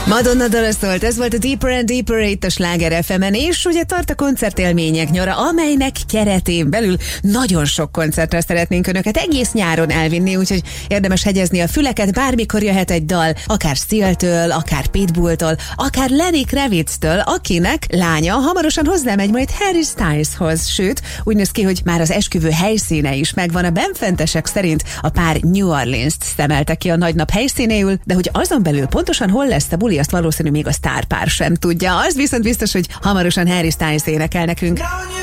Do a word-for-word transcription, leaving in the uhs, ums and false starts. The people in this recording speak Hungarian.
Madonna dala szólt, ez volt a Deeper and Deeper itt a Sláger ef emen, és ugye tart a koncertélmények nyara, amelynek keretén belül nagyon sok koncertre szeretnénk önöket egész nyáron elvinni, úgyhogy érdemes hegyezni a füleket, bármikor jöhet egy dal, akár Seal-től, akár Pitbulltól, akár Lenny Kravitztől, akinek lánya hamarosan hozzámegy majd Harry Styleshoz, sőt, úgy néz ki, hogy már az esküvő helyszíne is megvan, a benfentesek szerint a pár New Orleans-t szemelte ki a nagynap helyszínéül, de hogy azon belül pontosan hol lesz a buli, azt valószínű még a sztárpár sem tudja. Az viszont biztos, hogy hamarosan Harry Styles énekel nekünk.